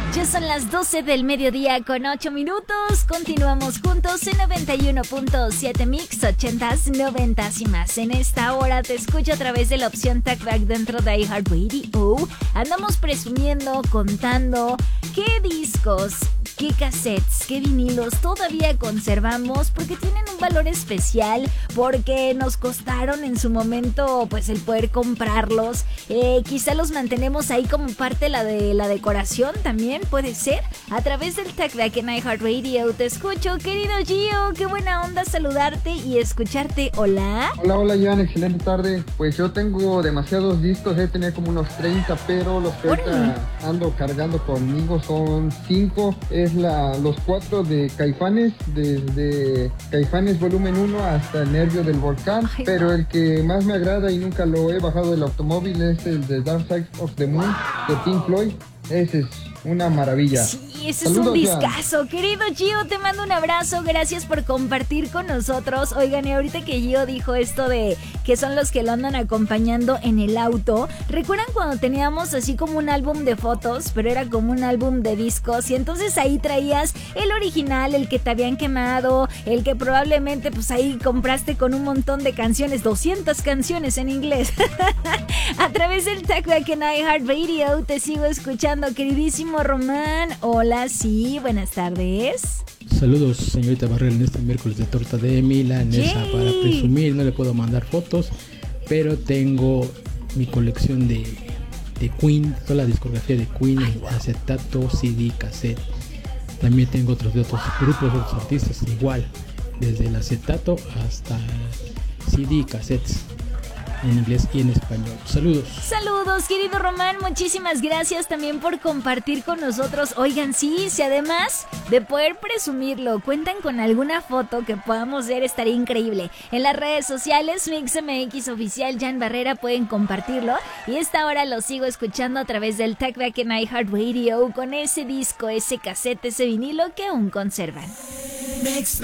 Ya son las 12 del mediodía con 8 minutos. Continuamos juntos en 91.7 Mix, 80s, 90s y más. En esta hora te escucho a través de la opción TalkBack dentro de iHeartRadio. Andamos presumiendo, contando qué discos, qué cassettes, qué vinilos todavía conservamos porque tienen un valor especial, porque nos costaron en su momento pues el poder comprarlos. Quizá los mantenemos ahí como parte de la decoración también, puede ser, a través del TalkBack en iHeartRadio. Te escucho, querido Gio, qué buena onda saludarte y escucharte. Hola. Hola, Joan, excelente tarde. Pues yo tengo demasiados discos, tenía como unos 30, pero los que ahorita ando cargando conmigo son 5. Es los 4 de Caifanes, desde Caifanes volumen 1 hasta El Nervio del Volcán. Ay, pero el que más me agrada y nunca lo he bajado del automóvil es el de Dark Side of the Moon de Pink Floyd. Ese es una maravilla. Sí, ese Saludos, es un discazo. Querido Gio, te mando un abrazo. Gracias por compartir con nosotros. Oigan, y ahorita que Gio dijo esto de que son los que lo andan acompañando en el auto, ¿recuerdan cuando teníamos así como un álbum de fotos, pero era como un álbum de discos? Y entonces ahí traías el original, el que te habían quemado, el que probablemente pues ahí compraste con un montón de canciones, 200 canciones en inglés. A través del TalkBack en iHeartRadio te sigo escuchando, queridísimo Román. Hola, sí, buenas tardes. Saludos, señorita Barrera, en este miércoles de torta de milanesa. Yay. Para presumir, no le puedo mandar fotos, pero tengo mi colección de Queen, toda la discografía de Queen, acetato, CD, cassette. También tengo otros de otros grupos, otros artistas, igual, desde el acetato hasta CD, cassettes, en inglés y en español. Saludos. Saludos, querido Román, muchísimas gracias también por compartir con nosotros. Oigan, sí, si además de poder presumirlo, cuentan con alguna foto que podamos ver, estaría increíble. En las redes sociales, MixMX Oficial, Jan Barrera, pueden compartirlo. Y esta hora lo sigo escuchando a través del TalkBack en iHeartRadio con ese disco, ese cassette, ese vinilo que aún conservan. Mix.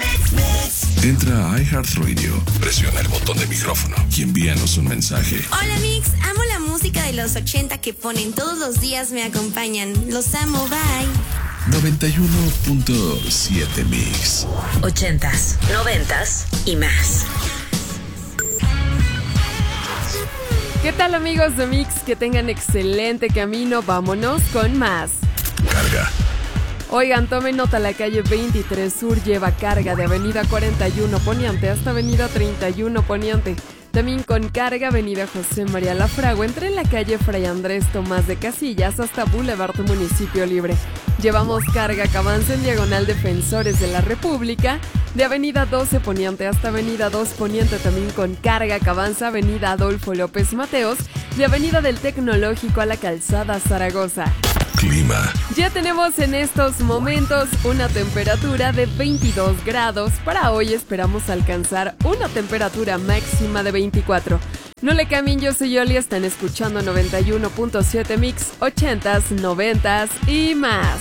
Entra a iHeartRadio, presiona el botón de micrófono y envíanos un mensaje. Hola Mix, amo la música de los 80 que ponen todos los días, me acompañan. Los amo, bye. 91.7 Mix. 80s, 90s y más. ¿Qué tal, amigos de Mix? Que tengan excelente camino. Vámonos con más. Carga. Oigan, tomen nota, la calle 23 Sur lleva carga de avenida 41 Poniente hasta avenida 31 Poniente. También con carga avenida José María Lafragua entre la calle Fray Andrés Tomás de Casillas hasta Boulevard Municipio Libre. Llevamos carga que avanza en diagonal Defensores de la República, de avenida 12 Poniente hasta avenida 2 Poniente. También con carga que avanza avenida Adolfo López Mateos, de avenida del Tecnológico a la calzada Zaragoza. Clima. Ya tenemos en estos momentos una temperatura de 22 grados. Para hoy esperamos alcanzar una temperatura máxima de 24. No le cambien, yo soy Yoli, están escuchando 91.7 Mix, 80s, 90s y más.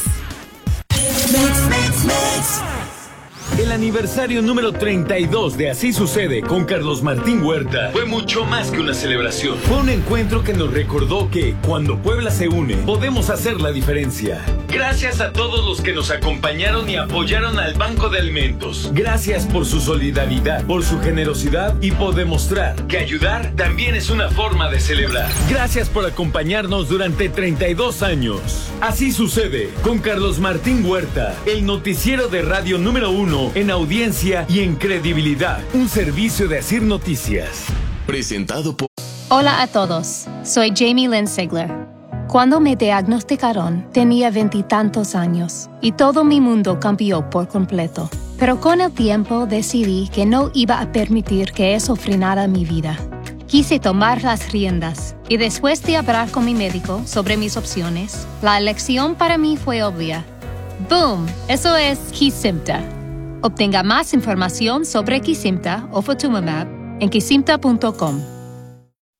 Mix. El aniversario número 32 de Así Sucede con Carlos Martín Huerta fue mucho más que una celebración. Fue un encuentro que nos recordó que cuando Puebla se une, podemos hacer la diferencia. Gracias a todos los que nos acompañaron y apoyaron al Banco de Alimentos. Gracias por su solidaridad, por su generosidad y por demostrar que ayudar también es una forma de celebrar. Gracias por acompañarnos durante 32 años. Así Sucede con Carlos Martín Huerta, el noticiero de radio número 1 en audiencia y en credibilidad. Un servicio de Asir Noticias. Presentado por... Hola a todos, soy Jamie Lynn Sigler. Cuando me diagnosticaron, tenía 20 y tantos años y todo mi mundo cambió por completo. Pero con el tiempo decidí que no iba a permitir que eso frenara mi vida. Quise tomar las riendas y después de hablar con mi médico sobre mis opciones, la elección para mí fue obvia. ¡Boom! Eso es Kesimpta. Obtenga más información sobre Kesimpta o Ofatumumab en kesimpta.com.